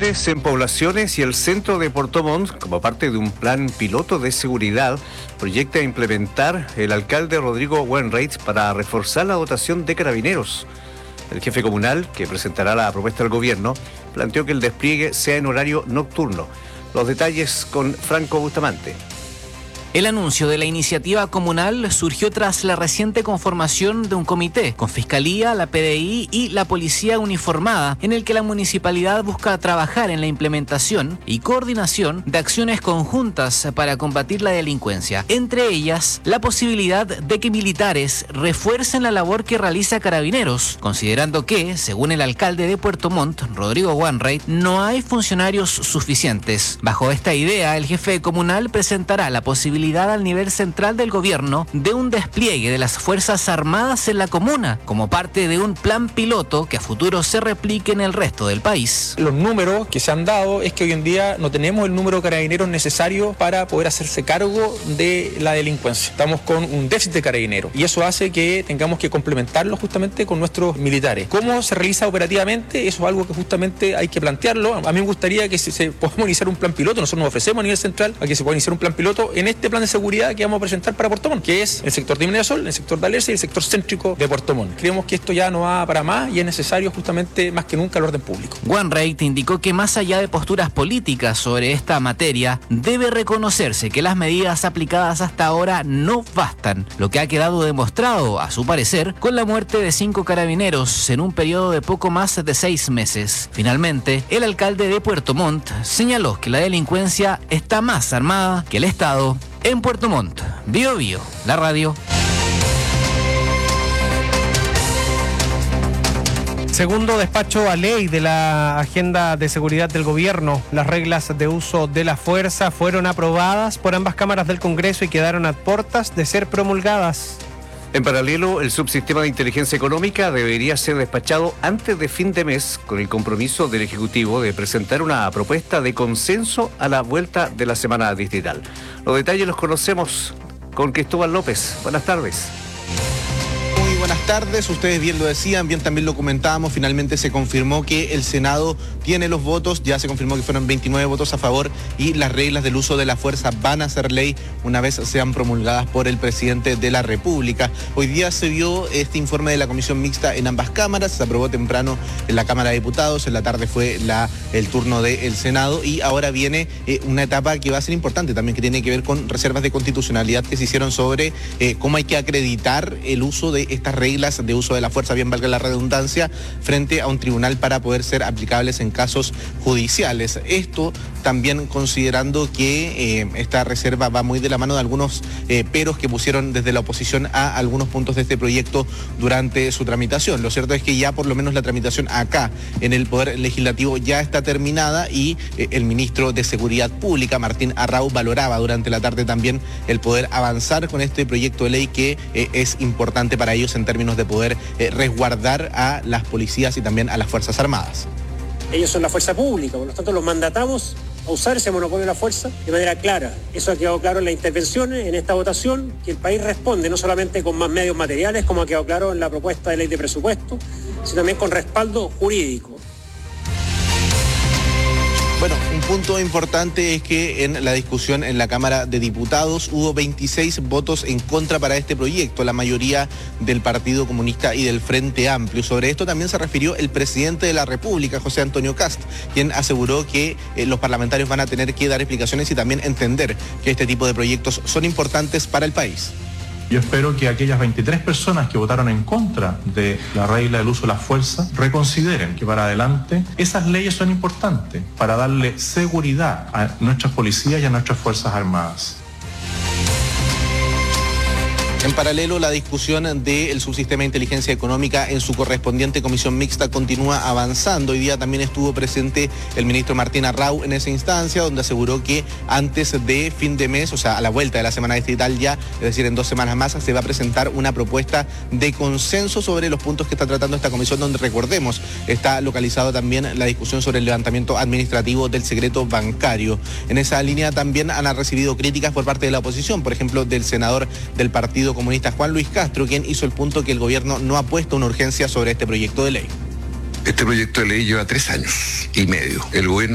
López en poblaciones y el centro de Puerto Montt, como parte de un plan piloto de seguridad, proyecta implementar el alcalde Rodrigo Wainwright para reforzar la dotación de carabineros. El jefe comunal, que presentará la propuesta al gobierno, planteó que el despliegue sea en horario nocturno. Los detalles con Franco Bustamante. El anuncio de la iniciativa comunal surgió tras la reciente conformación de un comité con Fiscalía, la PDI y la Policía Uniformada, en el que la municipalidad busca trabajar en la implementación y coordinación de acciones conjuntas para combatir la delincuencia. Entre ellas, la posibilidad de que militares refuercen la labor que realiza Carabineros, considerando que, según el alcalde de Puerto Montt, Rodrigo Wainwright, no hay funcionarios suficientes. Bajo esta idea, el jefe comunal presentará la posibilidad al nivel central del gobierno de un despliegue de las Fuerzas Armadas en la comuna, como parte de un plan piloto que a futuro se replique en el resto del país. Los números que se han dado es que hoy en día no tenemos el número de carabineros necesario para poder hacerse cargo de la delincuencia. Estamos con un déficit de carabineros y eso hace que tengamos que complementarlo justamente con nuestros militares. ¿Cómo se realiza operativamente? Eso es algo que justamente hay que plantearlo. A mí me gustaría que se podamos iniciar un plan piloto. Nosotros nos ofrecemos a nivel central a que se pueda iniciar un plan piloto en este plan de seguridad que vamos a presentar para Puerto Montt, que es el sector de Minera-Sol, el sector de Alerce y el sector céntrico de Puerto Montt. Creemos que esto ya no va para más y es necesario justamente más que nunca el orden público. Wainwright indicó que más allá de posturas políticas sobre esta materia, debe reconocerse que las medidas aplicadas hasta ahora no bastan, lo que ha quedado demostrado, a su parecer, con la muerte de 5 carabineros en un periodo de poco más de 6 meses. Finalmente, el alcalde de Puerto Montt señaló que la delincuencia está más armada que el Estado. En Puerto Montt, Bío Bío, la radio. Segundo despacho a ley de la Agenda de Seguridad del Gobierno. Las reglas de uso de la fuerza fueron aprobadas por ambas cámaras del Congreso y quedaron a puertas de ser promulgadas. En paralelo, el subsistema de inteligencia económica debería ser despachado antes de fin de mes, con el compromiso del Ejecutivo de presentar una propuesta de consenso a la vuelta de la semana distrital. Los detalles los conocemos con Cristóbal López. Buenas tardes. Buenas tardes, ustedes bien lo decían, bien también lo comentábamos, finalmente se confirmó que el Senado tiene los votos, ya se confirmó que fueron 29 votos a favor y las reglas del uso de la fuerza van a ser ley una vez sean promulgadas por el presidente de la República. Hoy día se vio este informe de la comisión mixta en ambas cámaras, se aprobó temprano en la Cámara de Diputados, en la tarde fue el turno del Senado y ahora viene una etapa que va a ser importante también, que tiene que ver con reservas de constitucionalidad que se hicieron sobre cómo hay que acreditar el uso de estas reglas de uso de la fuerza, bien valga la redundancia, frente a un tribunal para poder ser aplicables en casos judiciales. Esto también considerando que esta reserva va muy de la mano de algunos peros que pusieron desde la oposición a algunos puntos de este proyecto durante su tramitación. Lo cierto es que ya por lo menos la tramitación acá en el Poder Legislativo ya está terminada y el ministro de Seguridad Pública, Martín Arrau, valoraba durante la tarde también el poder avanzar con este proyecto de ley que es importante para ellos en términos de poder resguardar a las policías y también a las Fuerzas Armadas. Ellos son la fuerza pública, por lo tanto los mandatamos a usar ese monopolio de la fuerza de manera clara. Eso ha quedado claro en las intervenciones, en esta votación, que el país responde no solamente con más medios materiales, como ha quedado claro en la propuesta de ley de presupuesto, sino también con respaldo jurídico. Bueno, un punto importante es que en la discusión en la Cámara de Diputados hubo 26 votos en contra para este proyecto, la mayoría del Partido Comunista y del Frente Amplio. Sobre esto también se refirió el presidente de la República, José Antonio Kast, quien aseguró que los parlamentarios van a tener que dar explicaciones y también entender que este tipo de proyectos son importantes para el país. Yo espero que aquellas 23 personas que votaron en contra de la regla del uso de la fuerza reconsideren que para adelante esas leyes son importantes para darle seguridad a nuestras policías y a nuestras Fuerzas Armadas. En paralelo, la discusión del subsistema de inteligencia económica en su correspondiente comisión mixta continúa avanzando. Hoy día también estuvo presente el ministro Martín Arrau en esa instancia, donde aseguró que antes de fin de mes, o sea, a la vuelta de la semana distrital ya, es decir, en 2 semanas más, se va a presentar una propuesta de consenso sobre los puntos que está tratando esta comisión, donde, recordemos, está localizado también la discusión sobre el levantamiento administrativo del secreto bancario. En esa línea también han recibido críticas por parte de la oposición, por ejemplo, del senador del Partido Comunista Juan Luis Castro, quien hizo el punto que el gobierno no ha puesto una urgencia sobre este proyecto de ley. Este proyecto de ley lleva 3 años y medio. El gobierno